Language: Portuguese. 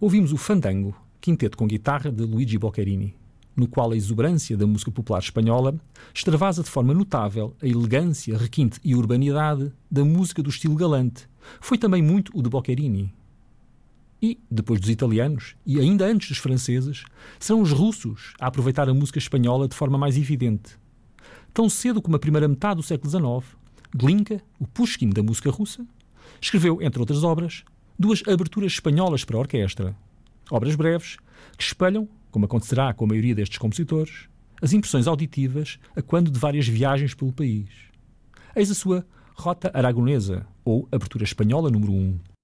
Ouvimos o Fandango, quinteto com guitarra de Luigi Boccherini, no qual a exuberância da música popular espanhola extravasa de forma notável a elegância, requinte e urbanidade da música do estilo galante. Foi também muito o de Boccherini. E, depois dos italianos, e ainda antes dos franceses, serão os russos a aproveitar a música espanhola de forma mais evidente. Tão cedo como a primeira metade do século XIX, Glinka, o Pushkin da música russa, escreveu, entre outras obras, 2 aberturas espanholas para a orquestra. Obras breves que espelham, como acontecerá com a maioria destes compositores, as impressões auditivas a quando de várias viagens pelo país. Eis a sua Rota Aragonesa, ou Abertura Espanhola número 1.